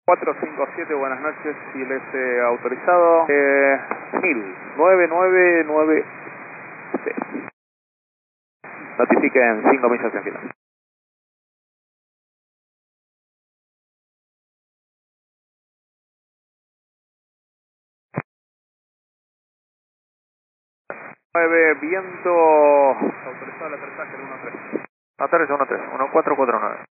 457, buenas noches, ILS autorizado, 1000, 999, notifiquen 5 millas en fila. Viento autorizado el aterrizaje, el 13. Aterriza 13, 1449.